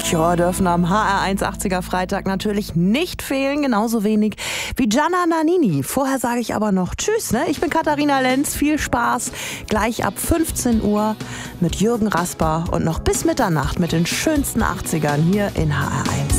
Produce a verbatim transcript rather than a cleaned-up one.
Tja, dürfen am H R eins achtziger Freitag natürlich nicht fehlen, genauso wenig wie Gianna Nannini. Vorher sage ich aber noch Tschüss, ne? Ich bin Katharina Lenz, viel Spaß gleich ab fünfzehn Uhr mit Jürgen Rasper und noch bis Mitternacht mit den schönsten achtzigern hier in H R eins.